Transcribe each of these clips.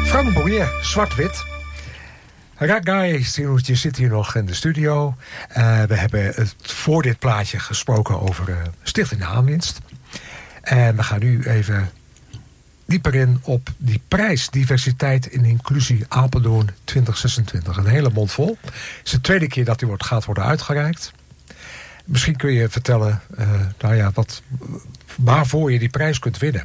Frank Boeien, zwart-wit. Ragai zit hier nog in de studio. We hebben voor dit plaatje gesproken over Stichting Aanwinst. En we gaan nu even dieper in op die prijs Diversiteit en Inclusie Apeldoorn 2026. Een hele mond vol. Het is de tweede keer dat die gaat worden uitgereikt. Misschien kun je vertellen waarvoor je die prijs kunt winnen.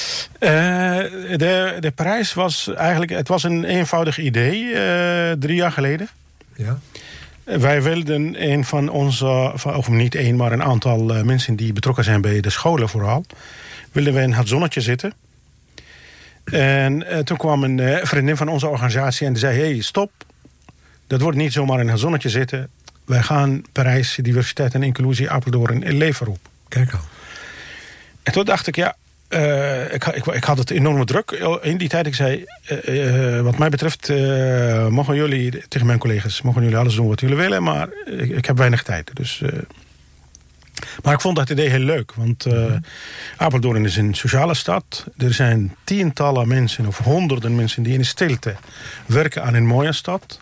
De prijs was eigenlijk... Het was een eenvoudig idee 3 jaar geleden. Ja. Wij wilden een van onze... of niet één, maar een aantal mensen die betrokken zijn bij de scholen vooral... wilden we in het zonnetje zitten. En toen kwam een vriendin van onze organisatie en die zei... hey, stop, dat wordt niet zomaar in het zonnetje zitten. Wij gaan prijs Diversiteit en Inclusie Apeldoorn in leven roepen. Kijk al. En toen dacht ik, ik had het enorme druk in die tijd. Ik zei, wat mij betreft mogen jullie, tegen mijn collega's... mogen jullie alles doen wat jullie willen, maar ik heb weinig tijd. Dus, maar ik vond dat idee heel leuk, want Apeldoorn is een sociale stad. Er zijn tientallen mensen of honderden mensen die in stilte werken aan een mooie stad.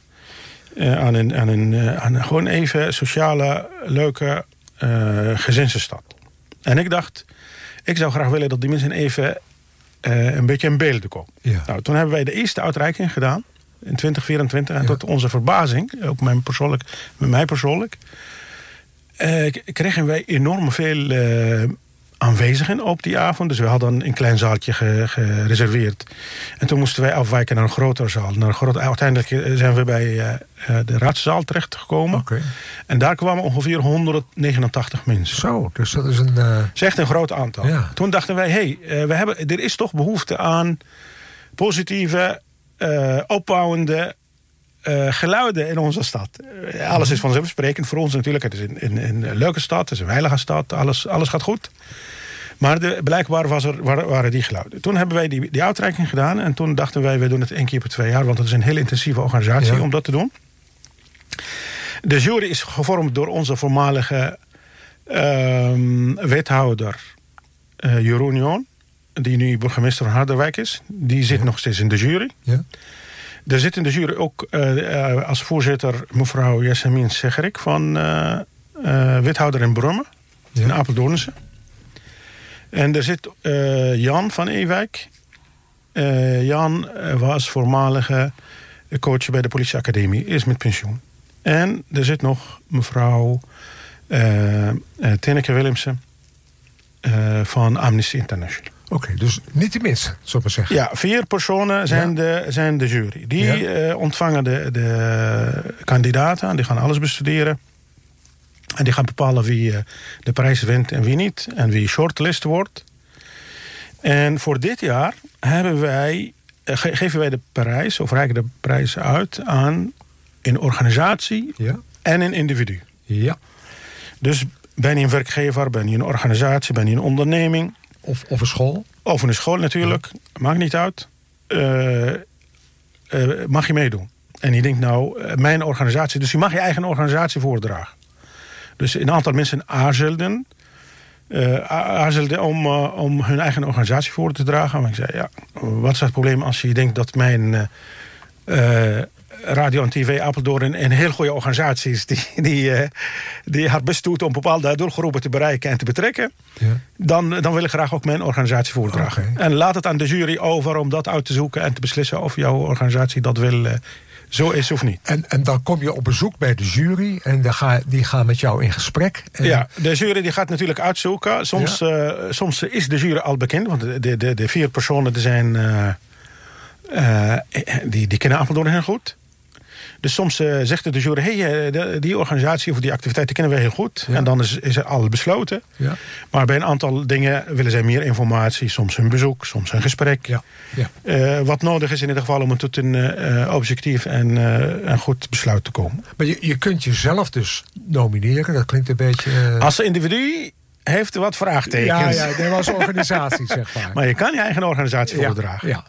Aan gewoon even sociale, leuke, gezinsstad. En ik dacht... Ik zou graag willen dat die mensen even een beetje in beelden komen. Ja. Nou, toen hebben wij de eerste uitreiking gedaan. In 2024. En tot onze verbazing, ook met mij persoonlijk... kregen wij enorm veel aanwezigen op die avond. Dus we hadden een klein zaaltje gereserveerd. En toen moesten wij afwijken naar een grotere zaal. Uiteindelijk zijn we bij de raadzaal terechtgekomen. Okay. En daar kwamen ongeveer 189 mensen. Zo, dus dat is een... Dat is echt een groot aantal. Ja. Toen dachten wij, er is toch behoefte aan positieve, opbouwende geluiden in onze stad. Alles is vanzelfsprekend voor ons natuurlijk. Het is een leuke stad, het is een veilige stad, alles gaat goed. Maar blijkbaar waren die geluiden. Toen hebben wij die uitreiking gedaan. En toen dachten wij doen het 1 keer per 2 jaar. Want het is een heel intensieve organisatie om dat te doen. De jury is gevormd door onze voormalige wethouder Jeroen Joon. Die nu burgemeester van Harderwijk is. Die zit nog steeds in de jury. Ja. Er zit in de jury ook als voorzitter mevrouw Jasmin Seggerik van wethouder in Brummen. Ja. In Apeldoornse. En er zit Jan van Ewijk. Jan was voormalige coach bij de politieacademie. Is met pensioen. En er zit nog mevrouw Tineke Willemsen van Amnesty International. Oké, dus niet de minste, zou ik maar zeggen. Ja, 4 personen zijn de jury. Die ontvangen de kandidaten en die gaan alles bestuderen. En die gaan bepalen wie de prijs wint en wie niet. En wie shortlist wordt. En voor dit jaar geven wij de prijs, of reiken de prijs uit aan een organisatie en een individu. Ja. Dus ben je een werkgever, ben je een organisatie, ben je een onderneming. Of een school. Of een school natuurlijk, maakt niet uit. Mag je meedoen. En je denkt mijn organisatie, dus je mag je eigen organisatie voordragen. Dus een aantal mensen aarzelden om hun eigen organisatie voor te dragen. Maar ik zei, wat is het probleem als je denkt dat mijn radio en tv Apeldoorn een heel goede organisatie is die haar best doet om bepaalde doelgroepen te bereiken en te betrekken. Ja. Dan wil ik graag ook mijn organisatie voordragen. Okay. En laat het aan de jury over om dat uit te zoeken en te beslissen of jouw organisatie dat wil zo is of niet. En dan kom je op bezoek bij de jury en die gaan met jou in gesprek. Ja, de jury die gaat natuurlijk uitzoeken. Soms is de jury al bekend, want de 4 personen die kennen Apeldoorn heel goed. Dus soms zegt de jury, die organisatie of die activiteiten kennen wij heel goed. Ja. En dan is er al besloten. Ja. Maar bij een aantal dingen willen zij meer informatie. Soms een bezoek, soms een gesprek. Ja. Ja. Wat nodig is in ieder geval om tot een objectief en goed besluit te komen. Maar je kunt jezelf dus nomineren. Dat klinkt een beetje... Als individu heeft wat vraagtekens. Ja, dat was organisatie, zeg maar. Maar je kan je eigen organisatie voordragen. Ja.